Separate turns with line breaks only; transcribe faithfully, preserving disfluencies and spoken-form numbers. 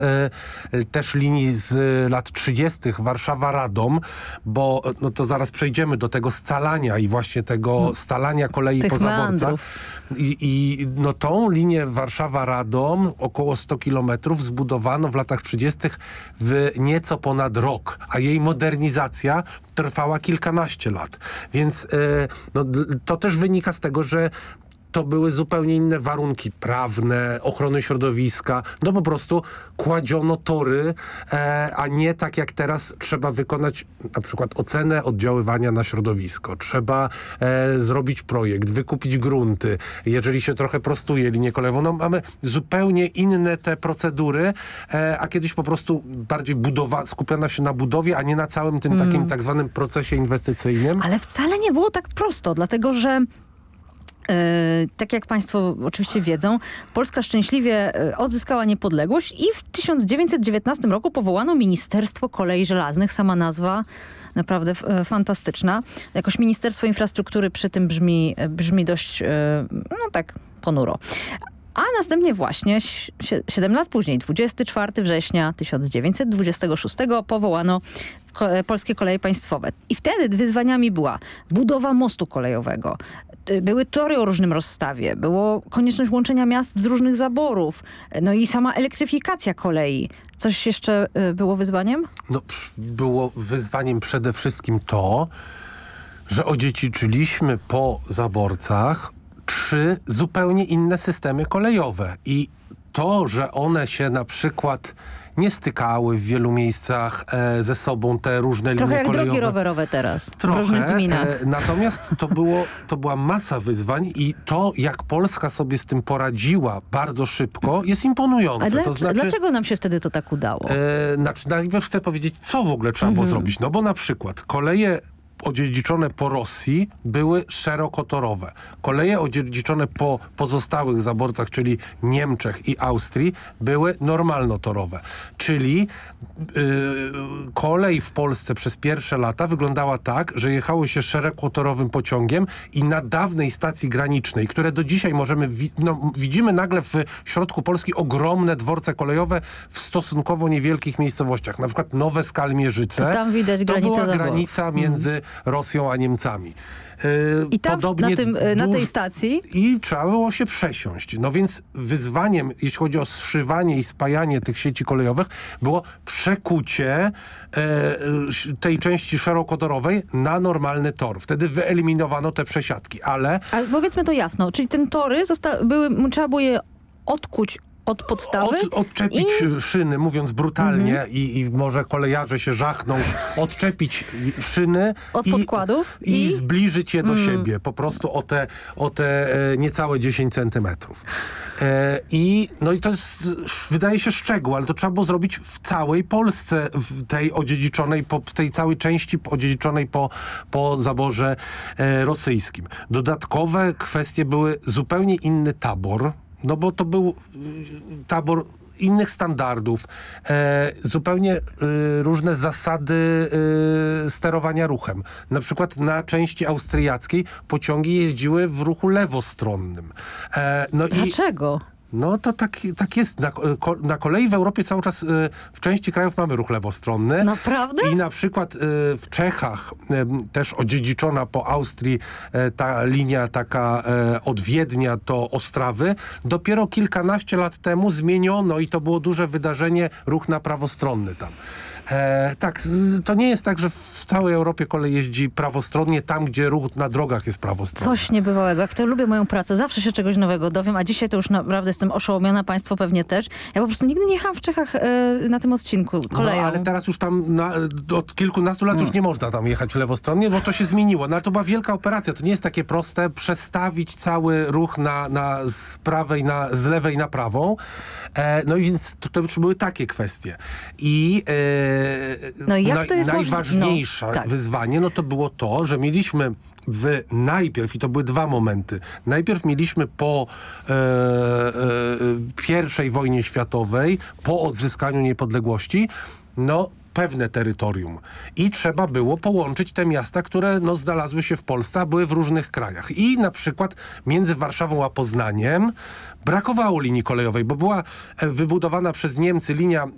też linii z lat trzydziestych Warszawa-Radom, bo no to zaraz przejdziemy do tego scalania i właśnie tego scalania kolei
Tych
po zaborcach.
meandrów.
I, I no tą linię Warszawa-Radom, około sto kilometrów, zbudowano w latach trzydziestych w nieco ponad rok, a jej modernizacja trwała kilkanaście lat. Więc e, no, to też wynika z tego, że to były zupełnie inne warunki prawne, ochrony środowiska. No po prostu kładziono tory, e, a nie tak jak teraz trzeba wykonać na przykład ocenę oddziaływania na środowisko. Trzeba e, zrobić projekt, wykupić grunty. Jeżeli się trochę prostuje linię kolejową, no mamy zupełnie inne te procedury, e, a kiedyś po prostu bardziej budowa, skupiono się na budowie, a nie na całym tym
Mm.
takim tak zwanym procesie inwestycyjnym.
Ale wcale nie było tak prosto, dlatego że Yy, tak jak państwo oczywiście wiedzą, Polska szczęśliwie yy, odzyskała niepodległość i w tysiąc dziewięćset dziewiętnastym roku powołano Ministerstwo Kolei Żelaznych. Sama nazwa naprawdę yy, fantastyczna. Jakoś Ministerstwo Infrastruktury przy tym brzmi, yy, brzmi dość, yy, no tak, ponuro. A następnie właśnie siedem lat później, dwudziestego czwartego września tysiąc dziewięćset dwudziestego szóstego powołano ko- Polskie Koleje Państwowe. I wtedy wyzwaniami była budowa mostu kolejowego. Były tory o różnym rozstawie, było konieczność łączenia miast z różnych zaborów, no i sama elektryfikacja kolei. Coś jeszcze y, było wyzwaniem?
No, było wyzwaniem przede wszystkim to, że odziedziczyliśmy po zaborcach trzy zupełnie inne systemy kolejowe. I to, że one się na przykład nie stykały w wielu miejscach e, ze sobą, te różne
Trochę
linie
jak
kolejowe.
drogi rowerowe teraz
Trochę,
w różnych gminach.
E, natomiast to, było, to była masa wyzwań i to, jak Polska sobie z tym poradziła bardzo szybko, jest imponujące.
A dla,
to znaczy,
dlaczego nam się wtedy to tak udało?
E, znaczy, najpierw chcę powiedzieć, co w ogóle trzeba było
Mhm.
zrobić. No bo na przykład koleje odziedziczone po Rosji były szerokotorowe. Koleje odziedziczone po pozostałych zaborcach, czyli Niemczech i Austrii, były normalnotorowe. Czyli yy, kolej w Polsce przez pierwsze lata wyglądała tak, że jechało się szerokotorowym pociągiem i na dawnej stacji granicznej, które do dzisiaj możemy, wi- no, widzimy nagle w środku Polski ogromne dworce kolejowe w stosunkowo niewielkich miejscowościach. Na przykład Nowe Skalmierzyce.
To tam widać
To
granicę
była
zaborów.
granica między Rosją a Niemcami. Yy,
I tam
podobnie
na, tym, na tej
duż-
stacji
I trzeba było się przesiąść. No więc wyzwaniem, jeśli chodzi o zszywanie i spajanie tych sieci kolejowych, było przekucie e, tej części szerokotorowej na normalny tor. Wtedy wyeliminowano te przesiadki, ale
Ale powiedzmy to jasno, czyli ten tory zosta- były, trzeba było je odkuć od podstawy.
Od, odczepić
i-
szyny, mówiąc brutalnie, i, i może kolejarze się żachną, odczepić szyny
Od
i,
podkładów
i,
i-
zbliżyć je do siebie, po prostu o te, o te e, niecałe dziesięć centymetrów. E, I no i to jest, wydaje się szczegół, ale to trzeba było zrobić w całej Polsce, w tej odziedziczonej, po, w tej całej części odziedziczonej po, po zaborze e, rosyjskim. Dodatkowe kwestie były zupełnie inny tabor, no bo to był y, tabor innych standardów, e, zupełnie y, różne zasady y, sterowania ruchem. Na przykład na części austriackiej pociągi jeździły w ruchu lewostronnym. E, no
Dlaczego?
I, no to tak, tak jest. Na, ko, na kolei w Europie cały czas y, w części krajów mamy ruch lewostronny.
Naprawdę?
I na przykład y, w Czechach, y, też odziedziczona po Austrii, y, ta linia taka y, od Wiednia do Ostrawy, dopiero kilkanaście lat temu zmieniono i to było duże wydarzenie, ruch na prawostronny tam. E, tak, z, to nie jest tak, że w całej Europie kolej jeździ prawostronnie tam, gdzie ruch na drogach jest prawostronny.
Coś niebywałego. Jak to lubię moją pracę, zawsze się czegoś nowego dowiem, a dzisiaj to już naprawdę jestem oszołomiona, państwo pewnie też. Ja po prostu nigdy nie jechałam w Czechach e, na tym odcinku koleją.
No, ale teraz już tam na, od kilkunastu lat
Hmm.
już nie można tam jechać lewostronnie, bo to się zmieniło. No ale to była wielka operacja. To nie jest takie proste przestawić cały ruch na, na, z prawej, na, z lewej na prawą. E, no i więc to, to już były takie kwestie. I e,
No i jak to jest
najważniejsze
możliwe? No, tak.
wyzwanie, no to było to, że mieliśmy w najpierw, i to były dwa momenty, najpierw mieliśmy po e, e, pierwszej wojnie światowej, po odzyskaniu niepodległości, no pewne terytorium. I trzeba było połączyć te miasta, które no, znalazły się w Polsce, a były w różnych krajach. I na przykład między Warszawą a Poznaniem brakowało linii kolejowej, bo była wybudowana przez Niemcy linia